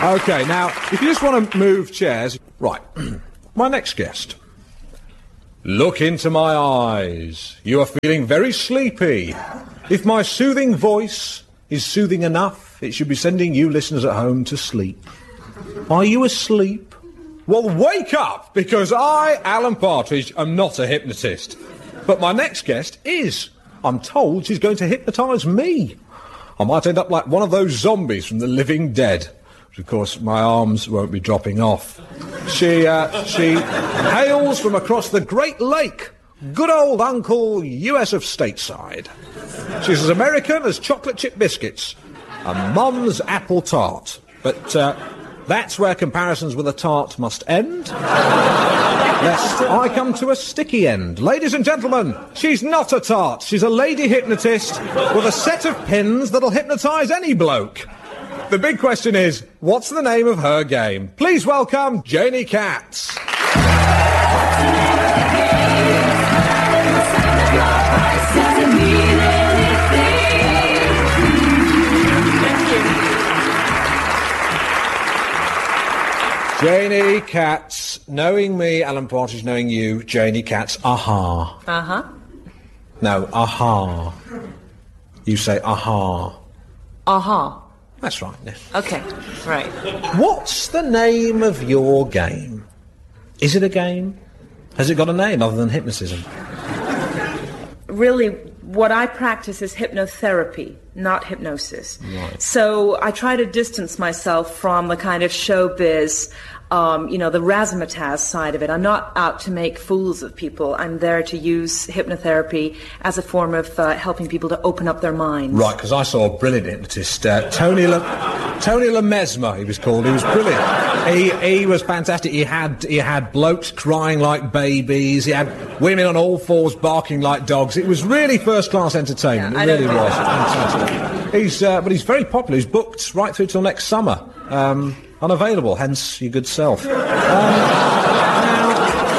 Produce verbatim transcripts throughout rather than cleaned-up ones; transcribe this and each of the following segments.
OK, now, if you just want to move chairs... Right, my next guest. Look into my eyes. You are feeling very sleepy. If my soothing voice is soothing enough, it should be sending you listeners at home to sleep. Are you asleep? Well, wake up, because I, Alan Partridge, am not a hypnotist. But my next guest is. I'm told she's going to hypnotise me. I might end up like one of those zombies from The Living Dead. But of course, my arms won't be dropping off. She, uh, she hails from across the Great Lake. Good old Uncle U S of Stateside. She's as American as chocolate chip biscuits. A mum's apple tart. But, uh, that's where comparisons with a tart must end. Lest I come to a sticky end. Ladies and gentlemen, she's not a tart. She's a lady hypnotist with a set of pins that'll hypnotise any bloke. The big question is, what's the name of her game? Please welcome Janie Katz. Janie Katz, knowing me, Alan Partridge, knowing you, Janie Katz, aha. Uh-huh. No, aha. You say aha. Aha. That's right, yes. Okay, right. What's the name of your game? Is it a game? Has it got a name other than hypnotism? Really, what I practice is hypnotherapy, not hypnosis. Right. So I try to distance myself from the kind of showbiz, um, you know, the razzmatazz side of it. I'm not out to make fools of people. I'm there to use hypnotherapy as a form of uh, helping people to open up their minds. Right, because I saw a brilliant hypnotist, uh, Tony Le- Tony Le Mesmer, he was called. He was brilliant. He he was fantastic. He had he had blokes crying like babies. He had women on all fours barking like dogs. It was really first-class entertainment. Yeah, it really was fantastic. He's uh, but he's very popular. He's booked right through till next summer. Um, unavailable, hence your good self. Um, now,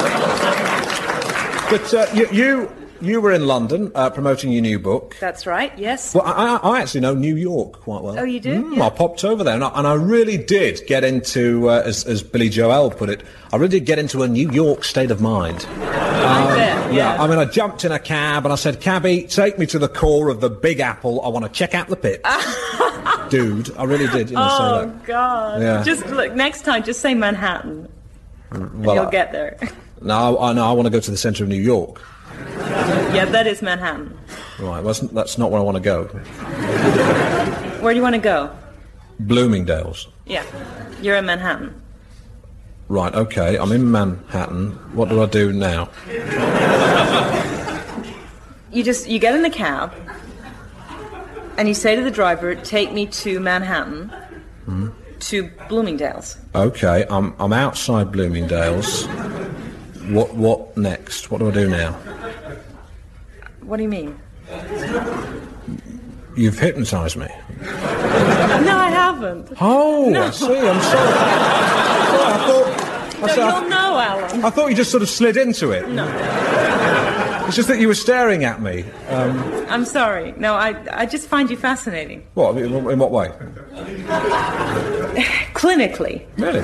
but uh, you, you you were in London uh, promoting your new book. That's right, yes. Well, I, I actually know New York quite well. Oh, you do? Mm, Yeah. I popped over there, and I, and I really did get into, uh, as, as Billy Joel put it, I really did get into a New York state of mind. I bet, yeah. I mean, I jumped in a cab, and I said, "Cabby, take me to the core of the Big Apple. I want to check out the pits." Dude, I really did. You know, Oh, say that. God. Yeah. Just look, next time, just say Manhattan. Well, You'll I- get there. No, I know. I want to go to the centre of New York. Yeah, that is Manhattan. Right, well, that's- that's not where I want to go. Where do you want to go? Bloomingdale's. Yeah, you're in Manhattan. Right, okay, I'm in Manhattan. What do I do now? You just, you get in the cab, and you say to the driver, take me to Manhattan, Hmm. to Bloomingdale's. Okay, I'm I'm outside Bloomingdale's. What what next? What do I do now? What do you mean? You've hypnotised me. No, I haven't. Oh, No. I see. I'm sorry. Sorry, I thought. I, No, said- you'll know, Alan. I thought you just sort of slid into it. No, It's just that you were staring at me. Um, I'm sorry. No, I, I just find you fascinating. what? In, in what way? Clinically. Really?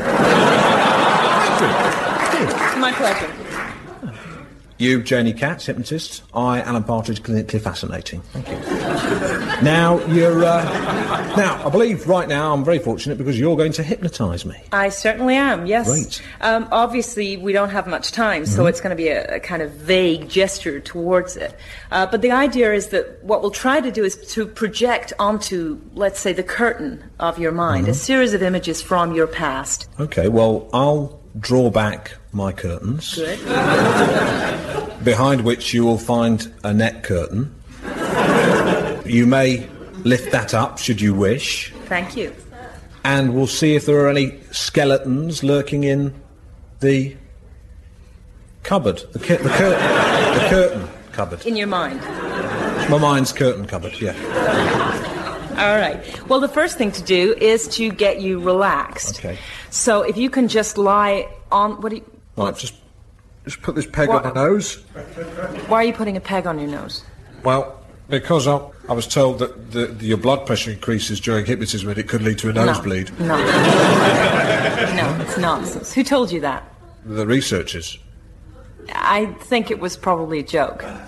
My pleasure. You, Janie Katz, hypnotist. I, Alan Partridge, clinically fascinating. Thank you. Now, you're... Uh, now, I believe right now I'm very fortunate because you're going to hypnotise me. I certainly am, yes. Great. Um, obviously, we don't have much time, so it's going to be a, a kind of vague gesture towards it. Uh, but the idea is that what we'll try to do is to project onto, let's say, the curtain of your mind, a series of images from your past. Okay, well, I'll draw back my curtains. Good. Behind which you will find a net curtain. You may lift that up, should you wish, Thank you. and we'll see if there are any skeletons lurking in the cupboard, the, cu- the, cur- the curtain cupboard. In your mind. My mind's curtain cupboard, yeah. All right. Well, the first thing to do is to get you relaxed. Okay. So if you can just lie on... What do you... Right, just, just put this peg What? on my nose. Why are you putting a peg on your nose? Well, Because I, I was told that the, your blood pressure increases during hypnotism and it could lead to a nosebleed. No. No. No, it's nonsense. Who told you that? The researchers. I think it was probably a joke. Okay.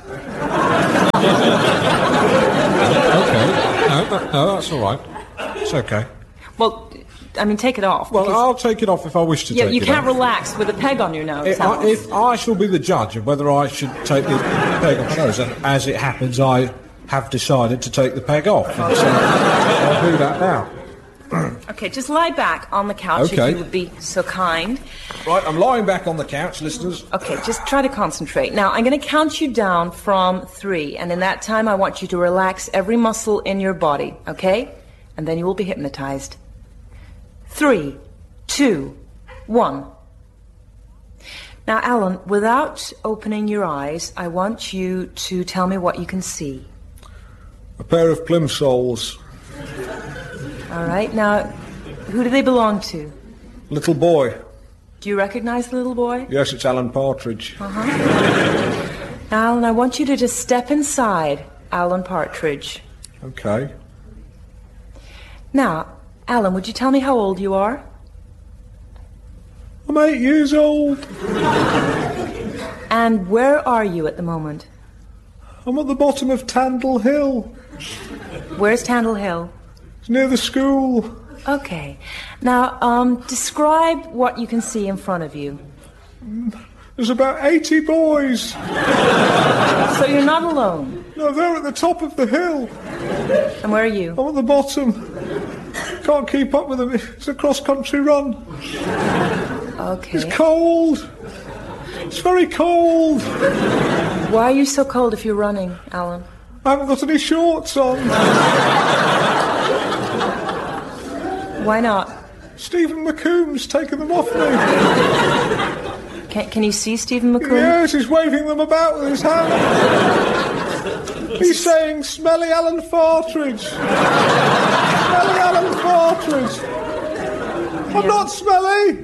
No, no, no, that's all right. It's okay. Well, I mean, take it off. Well, I'll take it off if I wish to yeah, take it off. you can't relax with a peg on your nose. If I, if I shall be the judge of whether I should take the peg off my nose, and as it happens, I have decided to take the peg off. And so I'll do that now. Okay, just lie back on the couch Okay. if you would be so kind. Right, I'm lying back on the couch, listeners. Okay, just try to concentrate. Now, I'm going to count you down from three, and in that time, I want you to relax every muscle in your body, okay? And then you will be hypnotized. Three, two, one. Now, Alan, without opening your eyes, I want you to tell me what you can see. A pair of plimsolls. All right, now, who do they belong to? Little boy. Do you recognize the little boy? Yes, it's Alan Partridge. Uh-huh. Alan, I want you to just step inside Alan Partridge. Okay. Now, Alan, would you tell me how old you are? I'm eight years old. And where are you at the moment? I'm at the bottom of Tandle Hill. Where's Tandle Hill? It's near the school. Okay. Now, um, describe what you can see in front of you. There's about eighty boys. So you're not alone. No, they're at the top of the hill. And where are you? I'm at the bottom. Can't keep up with them. It's a cross-country run. Okay. It's cold. It's very cold. Why are you so cold if you're running, Alan? I haven't got any shorts on. Why not? Stephen McComb's taken them off me. Can, can you see Stephen McComb? Yes, he's waving them about with his hand. He's saying, "Smelly Alan Partridge. Smelly Alan Partridge. I'm Yeah. not smelly.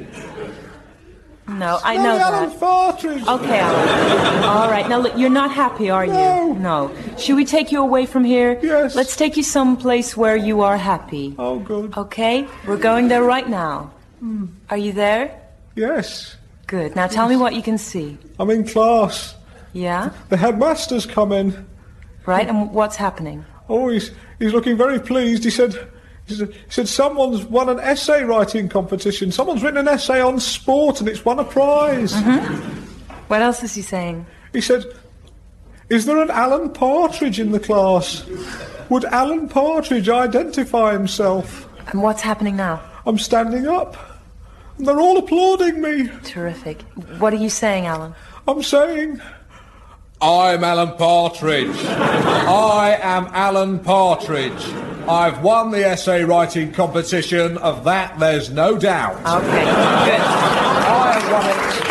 No, I Smelly know Alan that. Partridge." Okay, Alan. All right. Now, look, you're not happy, are you? No. No. Should we take you away from here? Yes. Let's take you someplace where you are happy. Oh, good. Okay? We're going there right now. Mm. Are you there? Yes. Good. Now tell me what you can see. I'm in class. Yeah? The headmaster's come in. Right, and what's happening? Oh, he's, he's looking very pleased. He said, he said, he said, someone's won an essay writing competition. Someone's written an essay on sport and it's won a prize. Mm-hmm. What else is he saying? He said, is there an Alan Partridge in the class? Would Alan Partridge identify himself? And what's happening now? I'm standing up. And they're all applauding me. Terrific. What are you saying, Alan? I'm saying, I'm Alan Partridge. I am Alan Partridge. I've won the essay writing competition. Of that, there's no doubt. Okay, good. I have won it.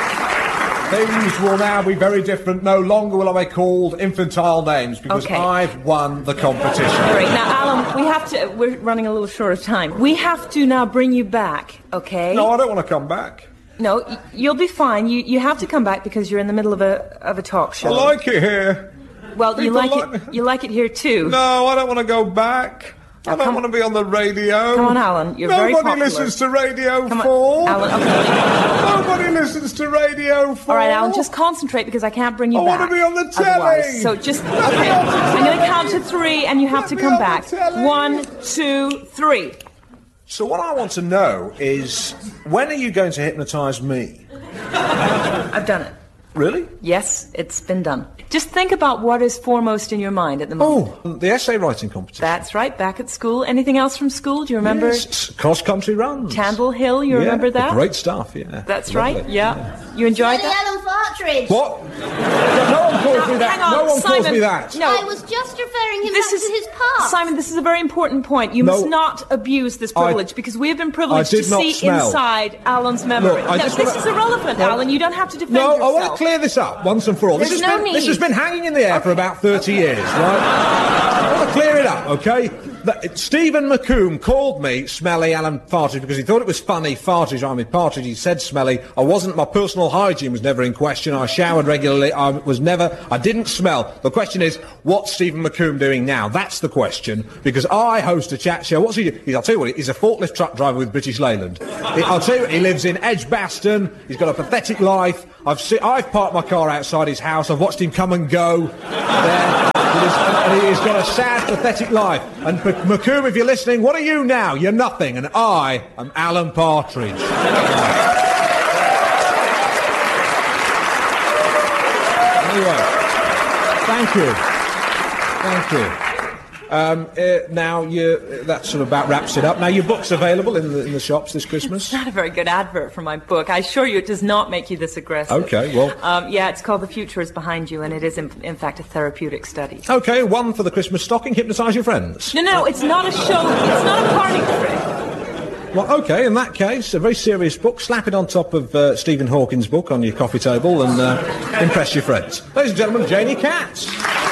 Things will now be very different. No longer will I be called infantile names because Okay. I've won the competition. Great. Now, Alan, we have to... We're running a little short of time. We have to now bring you back, okay? No, I don't want to come back. No, y- you'll be fine. You you have to come back because you're in the middle of a of a talk show. I like it here. Well, you people like like it. me. You like it here too. No, I don't want to go back. I Now, don't come- want to be on the radio. Come on, Alan. You're Nobody very popular. listens to Radio Come on, four. Alan. Okay. Nobody listens to Radio four. All right, Alan. Just concentrate because I can't bring you I back. want to be on the telly. Otherwise. So just okay. I'm going to count to three, and you have Let to me come on the back. telly. One, two, three. So what I want to know is, when are you going to hypnotise me? I've done it. Really? Yes, it's been done. Just think about what is foremost in your mind at the moment. Oh, the essay writing competition. That's right, back at school. Anything else from school? Do you remember Yes, cross-country runs. Tandle Hill? You Yeah, remember that? Great stuff, yeah. That's Lovely. right, yeah. You enjoyed Smelly that? Alan Partridge. What? No one calls me that. Hang on, no one Simon. calls me that. No. I was just referring him This back is to his past. Simon. This is a very important point. You No. must not abuse this privilege because we have been privileged I did to not see smell. inside Alan's memory. Look, I no, just this wanna- is irrelevant, Well, Alan. You don't have to defend No, yourself. I want to clear this up once and for all. This There's has no been, need. This has been hanging in the air for about thirty years, right? I want to clear it up, okay? that, Stephen McComb called me Smelly Alan Partridge because he thought it was funny. Partridge, I mean Partridge. He said Smelly. I wasn't. My personal hygiene was never in question. I showered regularly. I was never. I didn't smell. The question is, what's Stephen McComb doing now? That's the question. Because I host a chat show. What's he do? He's, I'll tell you what. He's a forklift truck driver with British Leyland. He, I'll tell you what. He lives in Edgbaston. He's got a pathetic life. I've se- I've parked my car outside his house. I've watched him come and go. There. And he's got a sad, pathetic life. And McComb, if you're listening, what are you now? You're nothing. And I am Alan Partridge. Anyway, thank you. Thank you. Um, uh, now, you, uh, that sort of about wraps it up. Now, your book's available in the, in the shops this Christmas? It's not a very good advert for my book. I assure you it does not make you this aggressive. OK, well... Um, yeah, it's called The Future is Behind You, and it is, in, in fact, a therapeutic study. OK, one for the Christmas stocking, hypnotise your friends. No, no, it's not a show. It's not a party trick. Well, OK, in that case, a very serious book. Slap it on top of uh, Stephen Hawking's book on your coffee table and uh, impress your friends. Ladies and gentlemen, Janie Katz.